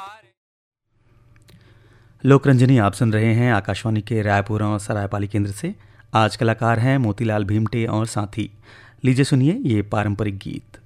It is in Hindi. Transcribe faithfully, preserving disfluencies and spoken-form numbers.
लोकरंजनी आप सुन रहे हैं आकाशवाणी के रायपुर और सरायपाली केंद्र से। आज कलाकार हैं मोतीलाल भीमटे और साथी। लीजिए सुनिए ये पारंपरिक गीत।